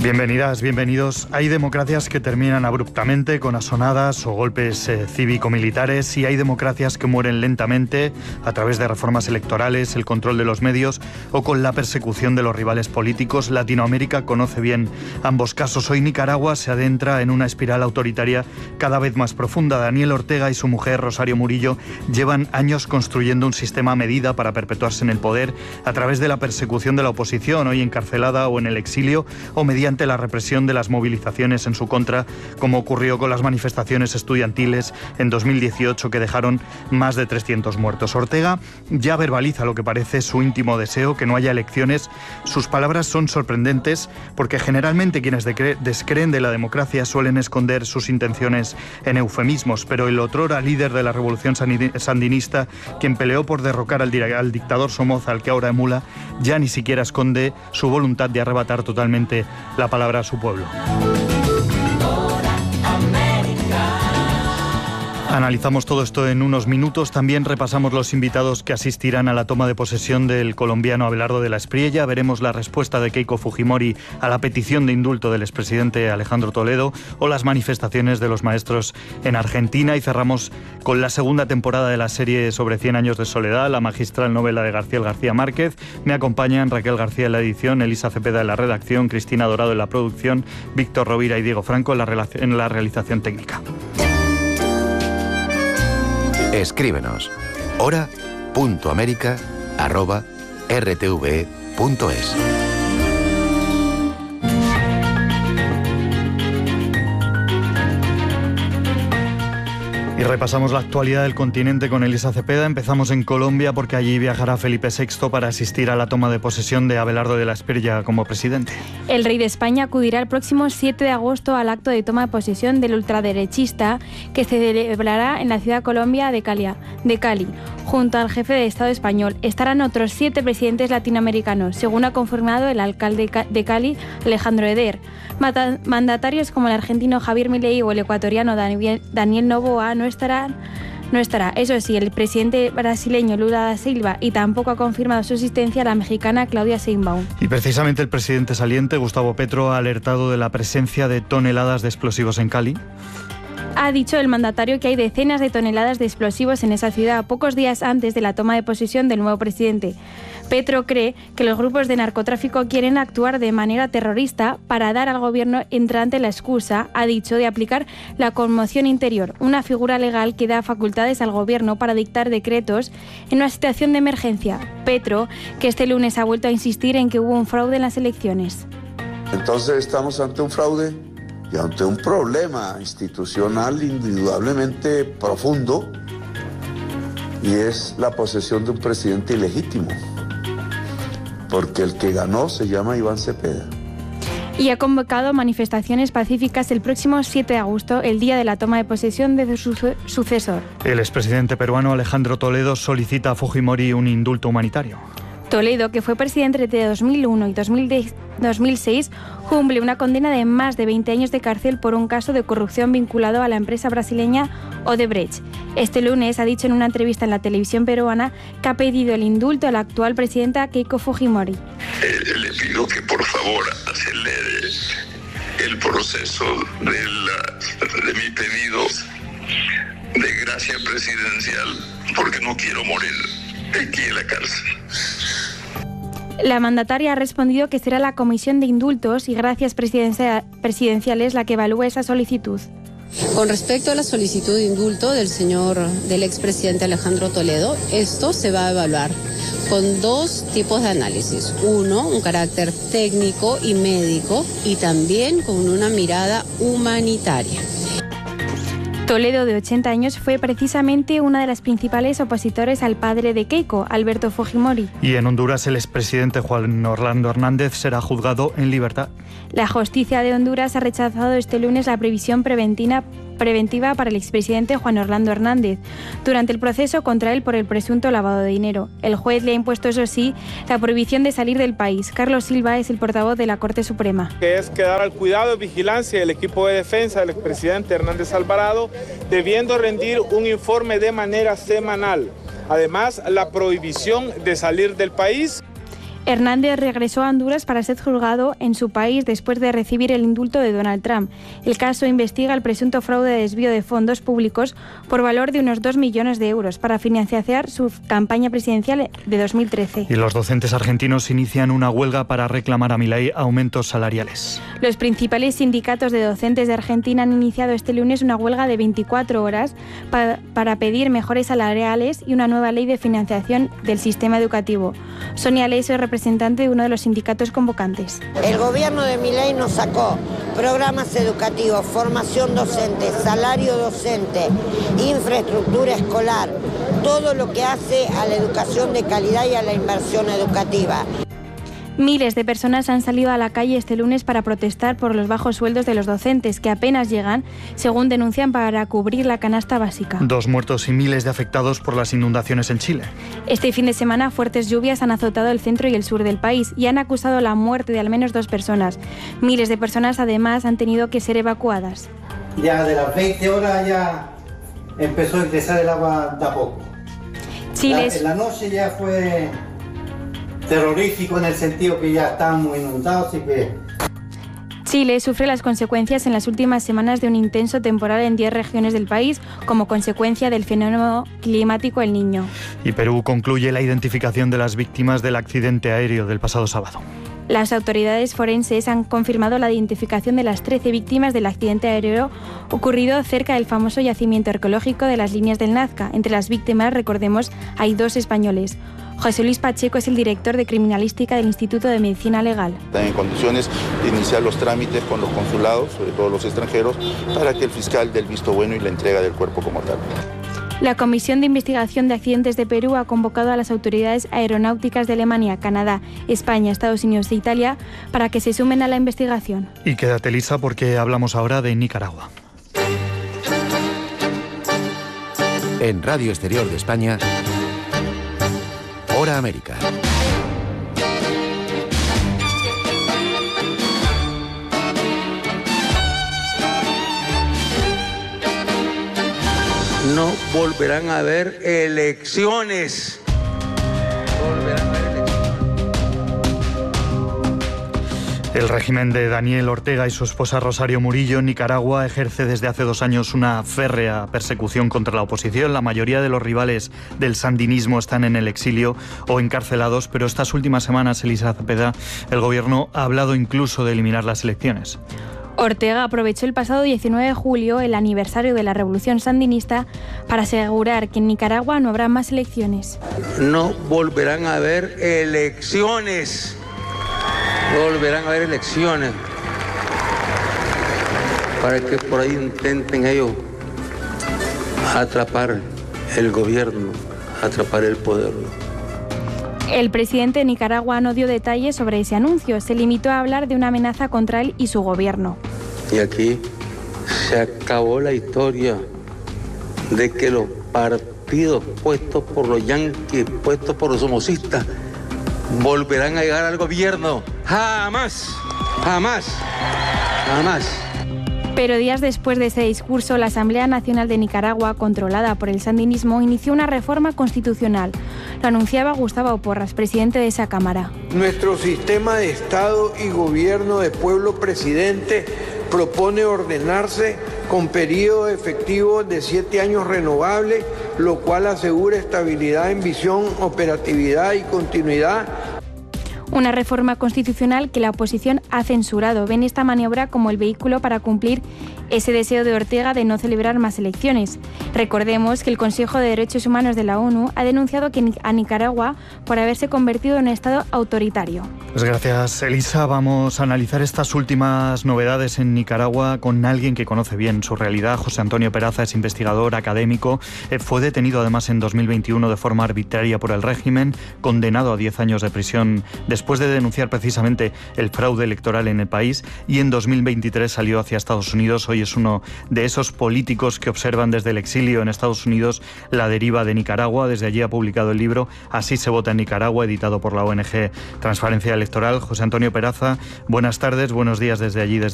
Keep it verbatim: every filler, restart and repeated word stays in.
Bienvenidas, bienvenidos. Hay democracias que terminan abruptamente con asonadas o golpes eh, cívico-militares, y hay democracias que mueren lentamente a través de reformas electorales, el control de los medios o con la persecución de los rivales políticos. Latinoamérica conoce bien ambos casos. Hoy Nicaragua se adentra en una espiral autoritaria cada vez más profunda. Daniel Ortega y su mujer Rosario Murillo llevan años construyendo un sistema a medida para perpetuarse en el poder a través de la persecución de la oposición, hoy encarcelada o en el exilio, o mediante la represión de las movilizaciones en su contra, como ocurrió con las manifestaciones estudiantiles en dos mil dieciocho que dejaron más de trescientos muertos. Ortega ya verbaliza lo que parece su íntimo deseo, que no haya elecciones. Sus palabras son sorprendentes porque generalmente quienes descreen de la democracia suelen esconder sus intenciones en eufemismos, pero el otrora líder de la revolución sandinista, quien peleó por derrocar al, al dictador Somoza, al que ahora emula, ya ni siquiera esconde su voluntad de arrebatar totalmente la palabra a su pueblo. Analizamos todo esto en unos minutos. También repasamos los invitados que asistirán a la toma de posesión del colombiano Abelardo de la Espriella. Veremos la respuesta de Keiko Fujimori a la petición de indulto del expresidente Alejandro Toledo o las manifestaciones de los maestros en Argentina. Y cerramos con la segunda temporada de la serie sobre cien años de soledad, la magistral novela de García García Márquez. Me acompañan Raquel García en la edición, Elisa Cepeda en la redacción, Cristina Dorado en la producción, Víctor Rovira y Diego Franco en la, en la realización técnica. Escríbenos hora punto américa arroba r t v e punto es. Y repasamos la actualidad del continente con Elisa Cepeda. Empezamos en Colombia porque allí viajará Felipe sexto para asistir a la toma de posesión de Abelardo de la Espriella como presidente. El rey de España acudirá el próximo siete de agosto al acto de toma de posesión del ultraderechista que se celebrará en la ciudad Colombia de Cali, de Cali. Junto al jefe de Estado español estarán otros siete presidentes latinoamericanos, según ha confirmado el alcalde de Cali, Alejandro Eder. Mandatarios como el argentino Javier Milei o el ecuatoriano Daniel Noboa no estarán, no estará. Eso sí, el presidente brasileño Lula da Silva, y tampoco ha confirmado su asistencia la mexicana Claudia Sheinbaum. Y precisamente el presidente saliente, Gustavo Petro, ha alertado de la presencia de toneladas de explosivos en Cali. Ha dicho el mandatario que hay decenas de toneladas de explosivos en esa ciudad, pocos días antes de la toma de posesión del nuevo presidente. Petro cree que los grupos de narcotráfico quieren actuar de manera terrorista para dar al gobierno entrante la excusa, ha dicho, de aplicar la conmoción interior, una figura legal que da facultades al gobierno para dictar decretos en una situación de emergencia. Petro, que este lunes ha vuelto a insistir en que hubo un fraude en las elecciones. Entonces estamos ante un fraude y ante un problema institucional indudablemente profundo, y es la posesión de un presidente ilegítimo, porque el que ganó se llama Iván Cepeda. Y ha convocado manifestaciones pacíficas el próximo siete de agosto, el día de la toma de posesión de su sucesor. El expresidente peruano Alejandro Toledo solicita a Fujimori un indulto humanitario. Toledo, que fue presidente de dos mil uno y dos mil seis, cumple una condena de más de veinte años de cárcel por un caso de corrupción vinculado a la empresa brasileña Odebrecht. Este lunes ha dicho en una entrevista en la televisión peruana que ha pedido el indulto a la actual presidenta Keiko Fujimori. Eh, le pido que por favor acelere el proceso de, la, de mi pedido de gracia presidencial, porque no quiero morir aquí en la cárcel. La mandataria ha respondido que será la Comisión de Indultos y Gracias Presidenciales la que evalúe esa solicitud. Con respecto a la solicitud de indulto del señor, del expresidente Alejandro Toledo, esto se va a evaluar con dos tipos de análisis. Uno, un carácter técnico y médico, y también con una mirada humanitaria. Toledo, de ochenta años, fue precisamente una de las principales opositores al padre de Keiko, Alberto Fujimori. Y en Honduras, el expresidente Juan Orlando Hernández será juzgado en libertad. La justicia de Honduras ha rechazado este lunes la previsión preventiva preventiva para el expresidente Juan Orlando Hernández durante el proceso contra él por el presunto lavado de dinero. El juez le ha impuesto, eso sí, la prohibición de salir del país. Carlos Silva es el portavoz de la Corte Suprema. Que es quedar al cuidado y vigilancia del equipo de defensa del expresidente Hernández Alvarado, debiendo rendir un informe de manera semanal. Además, la prohibición de salir del país. Hernández regresó a Honduras para ser juzgado en su país después de recibir el indulto de Donald Trump. El caso investiga el presunto fraude de desvío de fondos públicos por valor de unos dos millones de euros para financiar su campaña presidencial de dos mil trece. Y los docentes argentinos inician una huelga para reclamar a Milei aumentos salariales. Los principales sindicatos de docentes de Argentina han iniciado este lunes una huelga de veinticuatro horas para, para pedir mejores salariales y una nueva ley de financiación del sistema educativo. Sonia Leso es representante de uno de los sindicatos convocantes. El gobierno de Milei nos sacó programas educativos, formación docente, salario docente, infraestructura escolar, todo lo que hace a la educación de calidad y a la inversión educativa. Miles de personas han salido a la calle este lunes para protestar por los bajos sueldos de los docentes, que apenas llegan, según denuncian, para cubrir la canasta básica. Dos muertos y miles de afectados por las inundaciones en Chile. Este fin de semana, fuertes lluvias han azotado el centro y el sur del país y han acusado la muerte de al menos dos personas. Miles de personas, además, han tenido que ser evacuadas. Ya de las veinte horas ya empezó a ingresar el agua de a poco. Chile es... la, la noche ya fue terrorífico en el sentido que ya estábamos inundados y que... Chile sufre las consecuencias en las últimas semanas de un intenso temporal en diez regiones del país como consecuencia del fenómeno climático El Niño. Y Perú concluye la identificación de las víctimas del accidente aéreo del pasado sábado. Las autoridades forenses han confirmado la identificación de las trece víctimas del accidente aéreo ocurrido cerca del famoso yacimiento arqueológico de las líneas del Nazca. Entre las víctimas, recordemos, hay dos españoles. José Luis Pacheco es el director de Criminalística del Instituto de Medicina Legal. Están en condiciones de iniciar los trámites con los consulados, sobre todo los extranjeros, para que el fiscal dé el visto bueno y la entrega del cuerpo como tal. La Comisión de Investigación de Accidentes de Perú ha convocado a las autoridades aeronáuticas de Alemania, Canadá, España, Estados Unidos e Italia para que se sumen a la investigación. Y quédate, Lisa, porque hablamos ahora de Nicaragua. En Radio Exterior de España, Hora América. No volverán a haber elecciones. Volverán a haber elecciones. El régimen de Daniel Ortega y su esposa Rosario Murillo en Nicaragua ejerce desde hace dos años una férrea persecución contra la oposición. La mayoría de los rivales del sandinismo están en el exilio o encarcelados, pero estas últimas semanas, Elisa Cepeda, el gobierno ha hablado incluso de eliminar las elecciones. Ortega aprovechó el pasado diecinueve de julio, el aniversario de la revolución sandinista, para asegurar que en Nicaragua no habrá más elecciones. No volverán a haber elecciones. Volverán a haber elecciones. Para que por ahí intenten ellos atrapar el gobierno, atrapar el poder. El presidente de Nicaragua no dio detalles sobre ese anuncio. Se limitó a hablar de una amenaza contra él y su gobierno. Y aquí se acabó la historia de que los partidos puestos por los yanquis, puestos por los somocistas, volverán a llegar al gobierno. Jamás, jamás, jamás. Pero días después de ese discurso, la Asamblea Nacional de Nicaragua, controlada por el sandinismo, inició una reforma constitucional. Lo anunciaba Gustavo Porras, presidente de esa Cámara. Nuestro sistema de Estado y gobierno de pueblo presidente propone ordenarse con periodo efectivo de siete años renovables, lo cual asegura estabilidad en visión, operatividad y continuidad. Una reforma constitucional que la oposición ha censurado. Ven esta maniobra como el vehículo para cumplir ese deseo de Ortega de no celebrar más elecciones. Recordemos que el Consejo de Derechos Humanos de la ONU ha denunciado que a Nicaragua por haberse convertido en un Estado autoritario. Pues gracias, Elisa. Vamos a analizar estas últimas novedades en Nicaragua con alguien que conoce bien su realidad. José Antonio Peraza es investigador académico. Eh, fue detenido además en dos mil veintiuno de forma arbitraria por el régimen, condenado a diez años de prisión después de denunciar precisamente el fraude electoral en el país, y en dos mil veintitrés salió hacia Estados Unidos. Hoy es uno de esos políticos que observan desde el exilio en Estados Unidos la deriva de Nicaragua. Desde allí ha publicado el libro Así se vota en Nicaragua, editado por la O N G Transparencia Electoral. José Antonio Peraza, buenas tardes, buenos días desde allí, desde